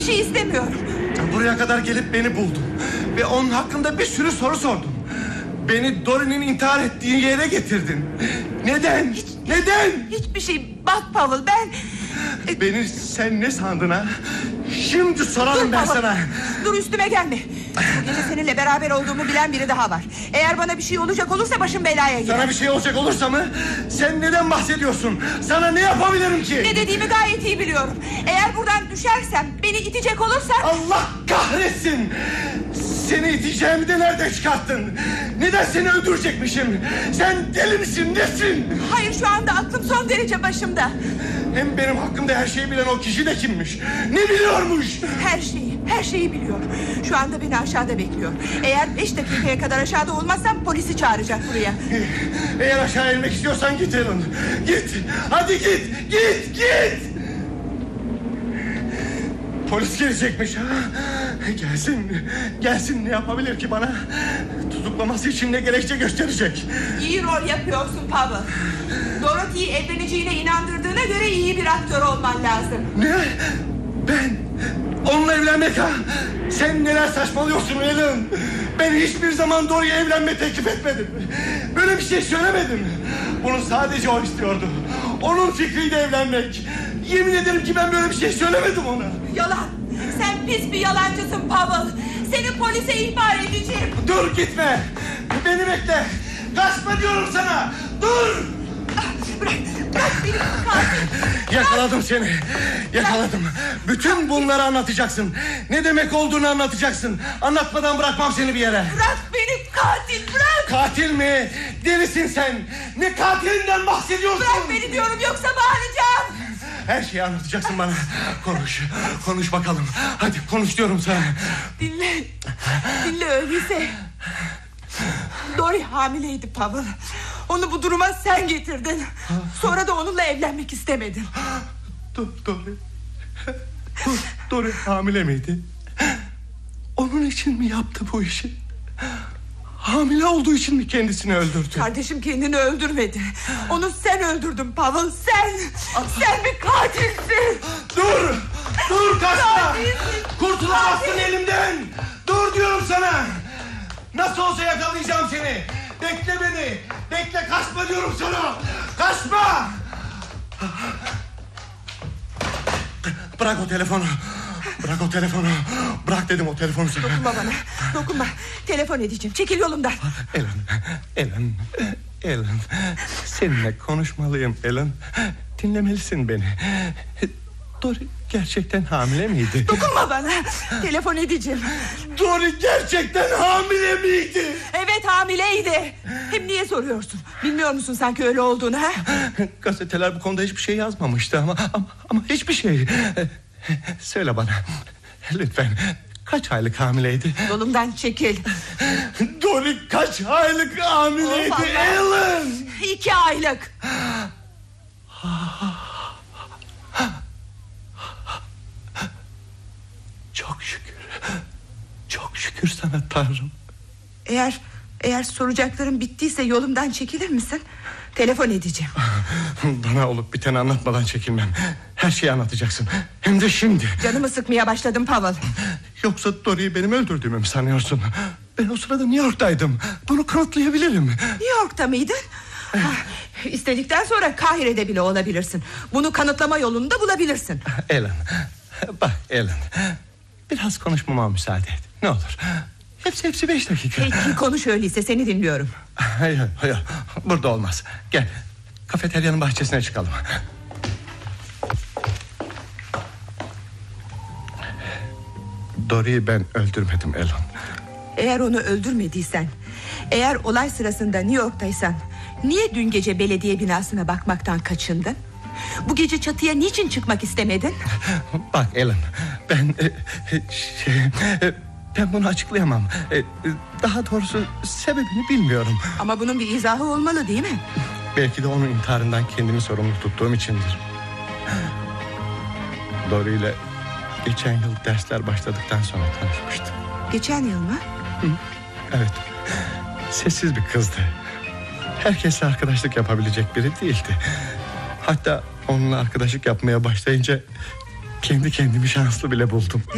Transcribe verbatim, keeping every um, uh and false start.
Bir şey istemiyorum. Buraya kadar gelip beni buldun ve onun hakkında bir sürü soru sordun. Beni Dory'nin intihar ettiği yere getirdin. Neden? Hiç, Neden? Hiçbir şey. Bak Pavel, ben... Beni sen ne sandın ha? Şimdi sorarım Dur ben Pavel, sana. dur üstüme gelme. Bu gece seninle beraber olduğumu bilen biri daha var. Eğer bana bir şey olacak olursa başım belaya girer. Sana bir şey olacak olursa mı? Sen neden bahsediyorsun? Sana ne yapabilirim ki? Ne dediğimi gayet iyi biliyorum. Eğer buradan düşersem, beni itecek olursan... Allah kahretsin! Seni iteceğimi de nereden çıkarttın? Neden seni öldürecekmişim? Sen deli misin, nesin? Hayır, şu anda aklım son derece başımda. Hem benim hakkımda her şeyi bilen o kişi de kimmiş? Ne biliyormuş? Her şeyi, her şeyi biliyor. Şu anda beni aşağıda bekliyor. Eğer beş dakikaya kadar aşağıda olmazsam polisi çağıracak buraya. Eğer aşağı inmek istiyorsan git Alan. Git, hadi git, git, git! Polis gelecekmiş ha. Gelsin, gelsin, ne yapabilir ki bana? Tutuklaması için ne gerekçe gösterecek? İyi rol yapıyorsun Pavel. Dorothy'yi evleneceğine inandırdığına göre iyi bir aktör olman lazım. Ne? Ben? Onunla evlenmek ha? Sen neler saçmalıyorsun Alan? Ben hiçbir zaman Dory'ye evlenme teklif etmedim. Böyle bir şey söylemedim. Bunu sadece o istiyordu. Onun fikriydi evlenmek. Yemin ederim ki ben böyle bir şey söylemedim ona. Yalan. Sen pis bir yalancısın Pavel. Seni polise ihbar edeceğim. Dur, gitme. Beni bekle. Kaçma diyorum sana. Dur. Bırak, bırak beni katil. Yakaladım seni. Yakaladım. Bütün bunları anlatacaksın. Ne demek olduğunu anlatacaksın. Anlatmadan bırakmam seni bir yere. Bırak beni katil, bırak. Katil mi? Delisin sen. Ne katilinden bahsediyorsun? Bırak beni diyorum, yoksa bağıracağım. Her şeyi anlatacaksın bana. Konuş. Konuş bakalım. Hadi konuş diyorum sana. Dinle. Dinle öyleyse. Dory hamileydi Pavel. Onu bu duruma sen getirdin. Sonra da onunla evlenmek istemedin. Dur, Dory. Dory hamile miydi? Onun için mi yaptı bu işi? Hamile olduğu için mi kendisini öldürdü? Kardeşim kendini öldürmedi. Onu sen öldürdün Pavel, sen. Sen bir katilsin. Dur! Dur, kaçma! Katilsin. Kurtulamazsın Katil. elimden! Dur diyorum sana! Nasıl olsa yakalayacağım seni! Bekle beni! Bekle, kaçma diyorum sana! Kaçma! Bırak o telefonu! Bırak o telefonu! Bırak dedim o telefonu sana! Dokunma bana, dokunma. Telefon edeceğim, çekil yolumdan. Ellen, Ellen, Ellen. Seninle konuşmalıyım Ellen. Dinlemelisin beni. Dory gerçekten hamile miydi? Dokunma bana, telefon edeceğim. Dory gerçekten hamile miydi? Evet, hamileydi. Hem niye soruyorsun? Bilmiyor musun sanki öyle olduğunu ha? Gazeteler bu konuda hiçbir şey yazmamıştı ama ama, ama hiçbir şey. Söyle bana lütfen, kaç aylık hamileydi? Yolumdan çekil. Dory kaç aylık hamileydi Oh, Ellen? İki aylık. Çok şükür. Çok şükür sana Tanrım. Eğer eğer soracaklarım bittiyse yolumdan çekilir misin? Telefon edeceğim. Bana olup biteni anlatmadan çekinmem. Her şeyi anlatacaksın. Hem de şimdi. Canımı sıkmaya başladım Pavel. Yoksa Dory'yi benim öldürdüğümü mü sanıyorsun? Ben o sırada New York'taydım. Bunu kanıtlayabilirim. New York'ta mıydın? Ah, İstedikten sonra Kahire'de bile olabilirsin. Bunu kanıtlama yolunu da bulabilirsin. Ellen, bak Ellen, biraz konuşmama müsaade et. Ne olur. Hepsi hepsi beş dakika. Peki konuş öyleyse, seni dinliyorum. Hayır hayır, burada olmaz. Gel, kafeteryanın bahçesine çıkalım. Dory'yi ben öldürmedim Ellen. Eğer onu öldürmediysen, eğer olay sırasında New York'taysan, niye dün gece belediye binasına bakmaktan kaçındın? Bu gece çatıya niçin çıkmak istemedin? Bak Ellen, ben e, e, şey, e, ben bunu açıklayamam. E, e, daha doğrusu sebebini bilmiyorum. Ama bunun bir izahı olmalı değil mi? Belki de onun intiharından kendimi sorumlu tuttuğum içindir. Dory ile geçen yıl dersler başladıktan sonra tanışmıştım. Geçen yıl mı? Hı, evet. Sessiz bir kızdı. Herkesle arkadaşlık yapabilecek biri değildi. Hatta onunla arkadaşlık yapmaya başlayınca kendi kendimi şanslı bile buldum.